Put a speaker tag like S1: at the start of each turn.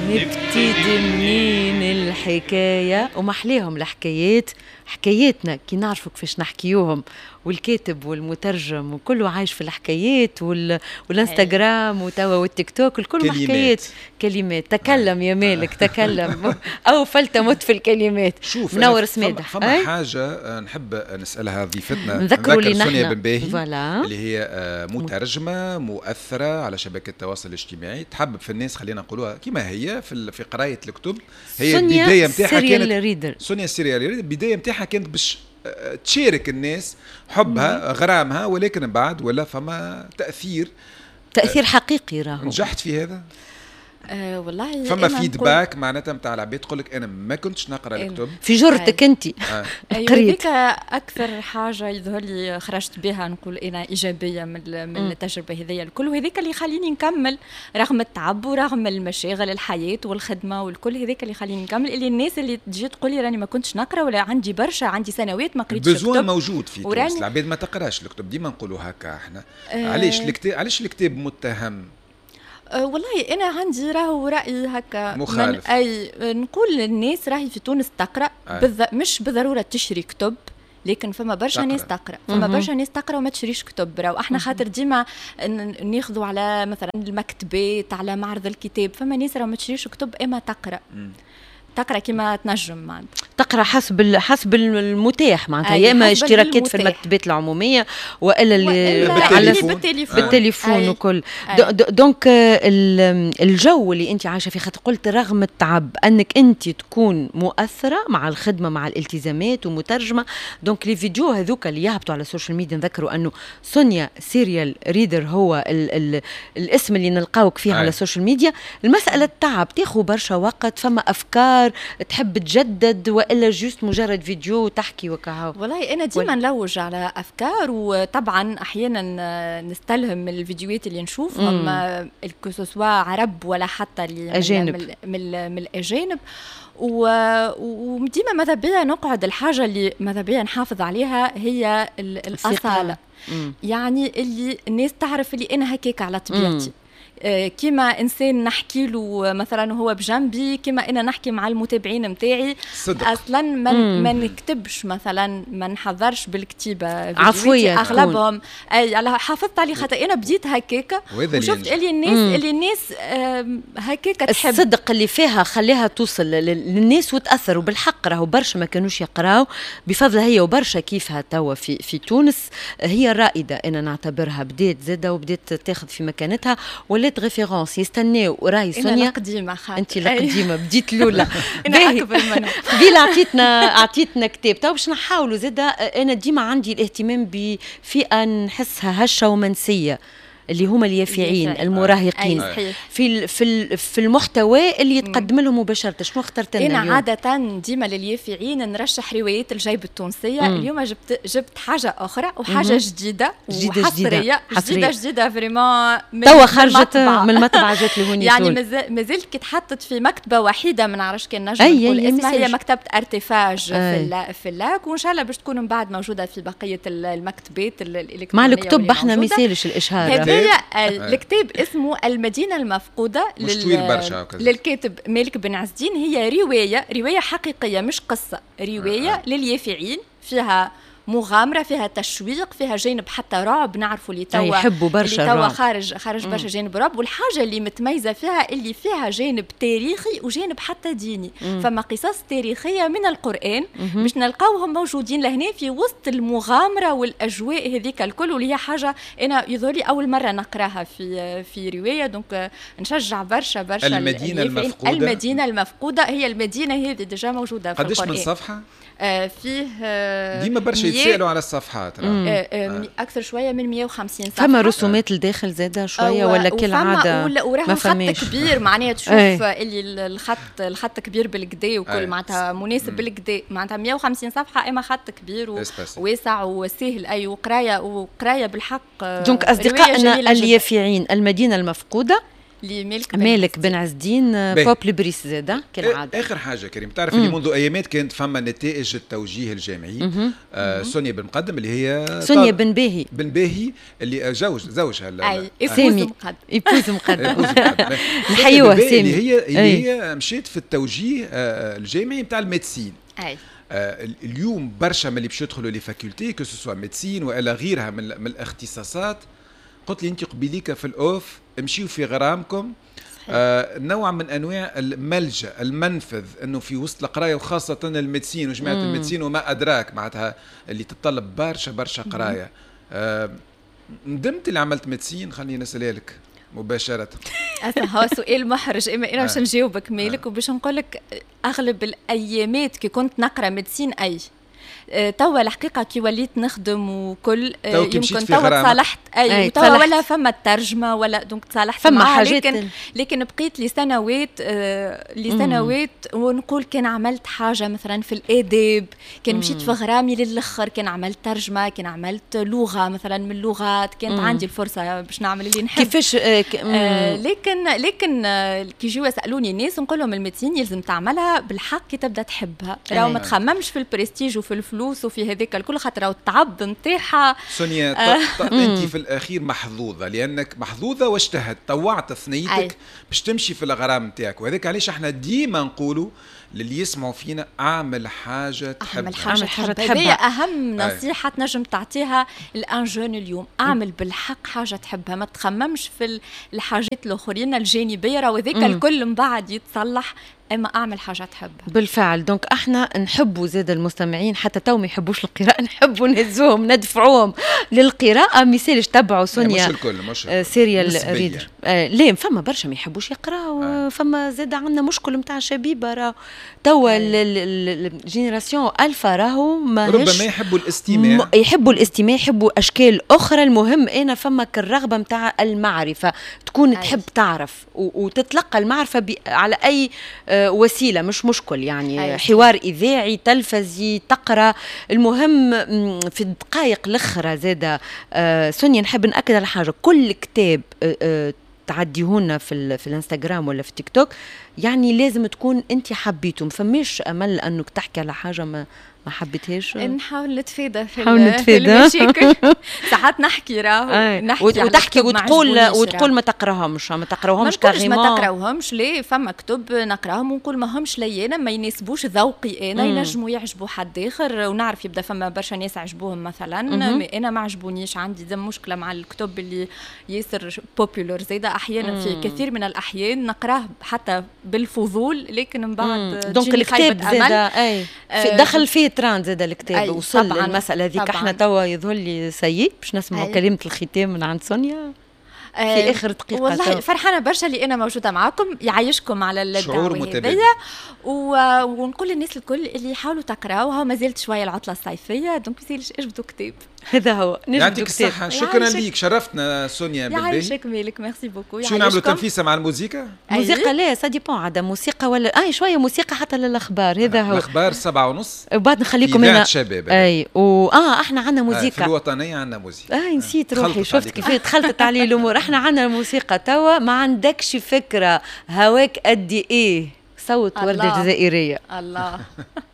S1: نبتدي منين الحكاية ومحليهم الحكايات حكاياتنا كي نعرفوا كيفاش نحكيوهم، والكاتب والمترجم وكله عايش في الحكايات والانستغرام وتوا والتيك توك الكل حكايات كلمات. تكلم يا مالك تكلم او فلتمت في الكلمات.
S2: شوف
S1: منور سمادح
S2: فما حاجه نحب نسالها ضيفتنا
S1: نذكروا لي
S2: سونيا بن باهي
S1: اللي
S2: هي مترجمه مؤثره على شبكه التواصل الاجتماعي، تحبب في الناس خلينا نقولوها كما هي في قرايه الكتب. هي البدايه نتاعها كانت سونيا السيريال ريدر، البدايه نتاعها كانت باش تشارك الناس حبها غرامها، ولكن من بعد ولا فما تأثير
S1: حقيقي. راهو
S2: نجحت في هذا.
S3: والله
S2: فما فيدباك معناتها نتاع العباد تقول لك انا ما كنتش نقرا الكتب
S1: في جرتك انت
S3: قريت. اكثر حاجه يظهر لي خرجت بها نقول انا ايجابيه من التجربه هذيا الكل، وهذيك اللي خليني نكمل رغم التعب ورغم المشاغل الحياه والخدمه والكل. هذيك اللي خليني نكمل، اللي الناس اللي تجي تقول لي راني ما كنتش نقرا ولا عندي سنوات ما قريتش الكتب.
S2: بزوان موجود في تونس، العباد ما تقراش الكتب، ديما نقولوا هكا احنا. علاش الكتاب متهم؟
S3: والله أنا عندي راهو رأي هكا
S2: مخالف.
S3: أي نقول للناس راهي في تونس تقرأ مش بالضرورة تشري كتب، لكن فما برشا ناس تقرأ، فما برشا ناس تقرأ وما تشريش كتب. راهو احنا خاطر ديما ناخذوا على مثلا المكتبات على معرض الكتاب، فما ناس راهو ما تشريش كتب اما تقرأ كما تنجم معناتها
S1: تقرأ حسب المتاح معناتها، يا اما اشتراكات في المكتبات العمومية والا بالتليفون وكل. دونك الجو اللي انت عايشه فيه، خاطر قلت رغم التعب انك انت تكون مؤثره مع الخدمه مع الالتزامات ومترجمه. دونك لي فيديو هذوك اللي يهبطوا على السوشيال ميديا نذكروا انه سونيا سيريال ريدر هو الاسم اللي نلقاوك فيه على السوشيال ميديا. المساله تعب، تاخذ برشا وقت، فما افكار تحب تجدد والا جوست مجرد فيديو وتحكي وكهو؟
S3: والله انا ديما نلوج على افكار، وطبعا احيانا نستلهم من الفيديوهات اللي نشوفهم الكسوسوا عرب ولا حتى اللي
S1: أجانب.
S3: من الاجانب. وديما ماذا بيا نقعد الحاجه اللي ماذا بيا نحافظ عليها هي الاصاله، يعني اللي الناس تعرف اللي انا هكاك على طبيعتي. كما إنسان نحكي له مثلا هو بجنبي، كما أنا نحكي مع المتابعين متاعي أصلا ما نكتبش مثلا، ما نحضرش بالكتيبة
S1: عفوية
S3: أغلبهم. أي حافظت علي خاطر أنا بديت هكاكا وشفت اللي الناس هكاكا تحب
S1: الصدق اللي فيها خليها توصل للناس وتأثر. وبالحق راهو برشا ما كانوش يقراو بفضل هي، وبرشا كيفها توا في تونس هي الرائدة. أنا نعتبرها بديت زادة وبديت تاخذ في مكانتها ولات ريفيرونس يستناو. راهي سونيا انت القديمه بديت الاولى
S3: انا اكبر منها
S1: قبيله اعطيتنا كتاب. تو باش نحاولوا زاده. انا ديما عندي الاهتمام بفئه نحسها هشه ومنسيه اللي هما اليافعين المراهقين في المحتوى اللي يتقدم لهم مباشرة. شنو اخترت لنا
S3: اليوم؟
S1: أنا
S3: عادة ديما لليافعين نرشح روايات الجيب التونسية. اليوم جبت حاجة أخرى وحاجة جديدة وحصرية جديدة فريمون
S1: توا خرجت من المطبعة جات لهوني
S3: يعني مازلت كي تحطت في مكتبة وحيدة ما نعرفش كان نجم نقول اسمها، هي مكتبة ارتفاج في اللاك، وإن شاء الله باش تكون من بعد موجودة في بقية المكتبات الإلكترونية.
S1: مع الكتب احنا ميسالش الإشهار.
S3: الكتاب اسمه المدينة المفقودة للكاتب مالك بن عز الدين. هي رواية حقيقية مش قصة، رواية لليافعين، فيها مغامرة، فيها تشويق، فيها جانب حتى رعب. نعرفوا اللي توا
S1: يحبوا برشا الرعب،
S3: خارج برشا جانب رعب. والحاجة اللي متميزة فيها اللي فيها جانب تاريخي وجانب حتى ديني. فما قصص تاريخية من القرآن باش نلقاوهم موجودين لهنا في وسط المغامرة والأجواء هذيك الكل، واللي هي حاجة أنا يظهر لي أول مرة نقراها في رواية. دونك نشجع برشا المدينة المفقودة. هي المدينة هذه ديجا موجودة في القرآن.
S2: قداش من صفحة؟
S3: فيه
S2: ديما برشا يتسالوا على الصفحات.
S3: اكثر شويه من 150 صفحه.
S1: فما رسومات الداخل زاده شويه ولا كالعاده؟
S3: وراها خط كبير معناها تشوف اللي الخط كبير بالكدا وكل معناتها مناسب بالكدا. معناتها 150 صفحه اما خط كبير وواسع وسهل. اي وقرايه بالحق.
S1: دونك اصدقائنا اليافعين المدينه المفقوده مالك بن عز الدين بوب لبريس زاده كالعاده.
S2: اخر حاجه كريم، تعرف اللي منذ ايامات كانت فما نتائج التوجيه الجامعي. سونيا بن مقدم اللي هي
S1: سونيا بن باهي
S2: اللي زوجها
S3: سامي
S1: يبوز مقدم نحيوها سامي،
S2: اللي هي مشيت في التوجيه الجامعي نتاع الميديسين. اليوم برشا من اللي باش يدخلوا لي فاكولتي كو سوسوا ميديسين والا غيرها من الاختصاصات، قلت لي انت قبيليك في الاوف امشيوا في غرامكم. نوع من انواع الملجا المنفذ انه في وسط القرايه وخاصه الميديسين وجماعه الميديسين وما ادراك معناتها اللي تتطلب برشا قرايه. ندمت اللي عملت ميديسين؟ خليني نسالها لك مباشرة.
S3: هو سؤال محرج، اما انا باش نجاوبك مالك وباش نقول لك اغلب الايامات كي كنت نقرا ميديسين توا الحقيقه كي وليت نخدم وكل
S2: يمكن توا
S3: تصالحت توا ولا فما الترجمه ولا دونك تصالحت
S1: فما حاجات
S3: لكن بقيت لي سنوات ونقول كان عملت حاجه مثلا في الاداب، كان مشيت في غرامي للاخر، كان عملت ترجمه، كان عملت لغه مثلا من اللغات، كانت عندي الفرصه باش نعمل اللي نحب
S1: كيفاش
S3: لكن كي يجوا يسالوني الناس نقول لهم الميديسين يلزم تعملها بالحق كي تبدا تحبها، راهو ما تخممش في البرستيج وفي الفلوس وفي هذاك الكل، خاطر التعب نتاعها.
S2: سونيا انت في الاخير محظوظه، لانك محظوظه واجتهدت طوعت ثنيتك باش تمشي في الغرام نتاعك، وهذاك علاش احنا ديما نقولوا للي يسمعوا فينا اعمل حاجه تحبها.
S3: هذه اهم نصيحه تنجم تعطيها الان جون اليوم، اعمل بالحق حاجه تحبها، ما تخممش في الحاجات الاخرين الجانبيه وذاك الكل من بعد يتصلح، اما اعمل حاجه تحبها.
S1: بالفعل. دونك احنا نحبوا زاد المستمعين حتى تو ما يحبوش القراءه، نحبوا نهزوهم ندفعوهم للقراءه. مثالش تبعوا سونيا
S2: مش الكل مش
S1: سيريال ريدر. لا فما برشا ما يحبوش يقراوا. فما زاد عندنا مشكل نتاع شبيبه راهو توا الجينيراسيون الفا راهو
S2: ربما يحبوا الاستماع،
S1: يحبوا اشكال اخرى. المهم انا فما الرغبه نتاع المعرفه، تكون تحب تعرف وتتلقى المعرفه على اي وسيله، مش مشكل يعني حوار اذاعي تلفزي تقرا. المهم في الدقائق الاخرى زاده سونيا نحب ناكد على حاجه، كل كتاب تعديهولنا في الانستغرام ولا في تيك توك يعني لازم تكون انت حبيته، ما فماش امل انك تحكي على حاجه ما حبيتهاش.
S3: نحاول نتفادى في المشاكل. ساعات نحكي
S1: وتحكي وتقول ما تقراهمش كاريمون.
S3: ما تقراوهمش ليه، فما كتب نقراهم ونقول ما همش لي انا، ما يناسبوش ذوقي انا، ينجموا يعجبوا حد اخر، ونعرف يبدا فما برشا ناس عجبوهم مثلا انا ما عجبونيش. عندي مشكله مع الكتب اللي ياسر بوبولار زاده احيانا في كثير من الاحيان نقراه حتى بالفضول، لكن من بعد
S1: دونك الكتاب زاده دخل فيه تراند زاد الكتاب وصل للمسألة هذيك. احنا توا يظهر لي سيء باش نسمعوا كلمة الختام من عند سونيا في اخر دقيقة.
S3: والله فرحانة برشا اللي انا موجودة معاكم، يعيشكم على الدعوة هذيا، ونقول للناس الكل اللي يحاولوا تقراوها، ما زالت شوية العطلة الصيفية، دونك مازالش اجبدوا كتاب.
S1: هذا هو.
S2: يعطيك الصحة، شكرا ليك، شرفتنا سونيا بالبي.
S3: يعيشك مالك، ميرسي بوكو.
S2: شو نعملوا تنفيسة مع الموسيقى؟
S1: موسيقى لا سا ديبون، عدا موسيقى ولا شوية موسيقى حتى للأخبار. هذا هو
S2: الأخبار 7:30
S1: وبعد نخليكم هنا
S2: شباب.
S1: احنا عندنا موسيقى
S2: في الوطنية، عندنا موسيقى.
S1: نسيت روحي، شفت كيف دخلت علي الأمور. احنا عندنا موسيقى توا، ما عندكش فكرة هواك قد ايه صوت وردة جزائرية.
S3: الله